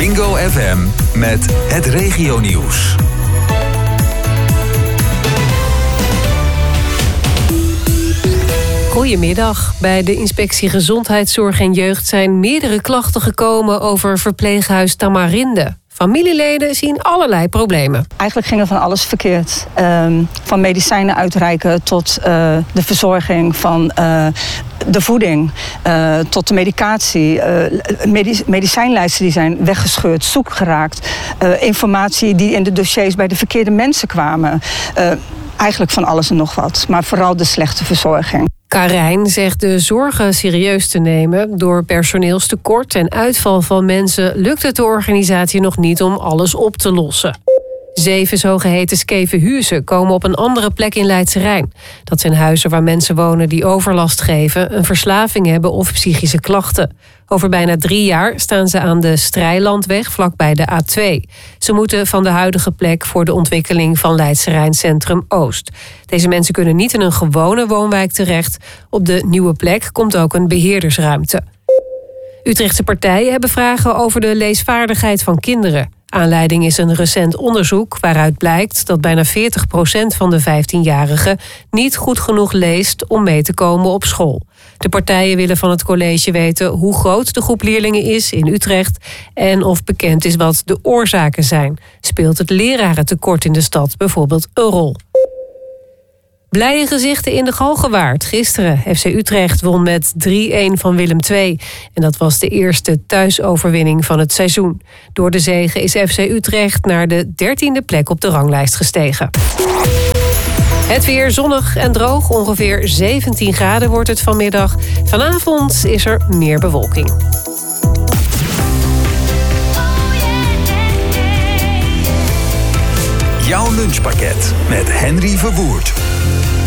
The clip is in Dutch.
Bingo FM met het regionieuws. Goedemiddag. Bij de Inspectie Gezondheidszorg en Jeugd zijn meerdere klachten gekomen over verpleeghuis Tamarinde. Familieleden zien allerlei problemen. Eigenlijk ging er van alles verkeerd. Van medicijnen uitreiken tot de verzorging van de voeding. Tot de medicatie. Medicijnlijsten die zijn weggescheurd, zoek geraakt. Informatie die in de dossiers bij de verkeerde mensen kwamen. Eigenlijk van alles en nog wat. Maar vooral de slechte verzorging. Karijn zegt de zorgen serieus te nemen. Door personeelstekort en uitval van mensen lukt het de organisatie nog niet om alles op te lossen. 7 zogeheten skevenhuizen komen op een andere plek in Leidse Rijn. Dat zijn huizen waar mensen wonen die overlast geven, een verslaving hebben of psychische klachten. Over bijna 3 jaar staan ze aan de Strijlandweg vlakbij de A2. Ze moeten van de huidige plek voor de ontwikkeling van Leidse Rijn Centrum Oost. Deze mensen kunnen niet in een gewone woonwijk terecht. Op de nieuwe plek komt ook een beheerdersruimte. Utrechtse partijen hebben vragen over de leesvaardigheid van kinderen. Aanleiding is een recent onderzoek waaruit blijkt dat bijna 40% van de 15-jarigen niet goed genoeg leest om mee te komen op school. De partijen willen van het college weten hoe groot de groep leerlingen is in Utrecht en of bekend is wat de oorzaken zijn. Speelt het lerarentekort in de stad bijvoorbeeld een rol? Blije gezichten in de Galgenwaard. Gisteren FC Utrecht won met 3-1 van Willem II. En dat was de eerste thuisoverwinning van het seizoen. Door de zege is FC Utrecht naar de 13e plek op de ranglijst gestegen. Het weer zonnig en droog. Ongeveer 17 graden wordt het vanmiddag. Vanavond is er meer bewolking. Jouw lunchpakket met Henry Verwoerd.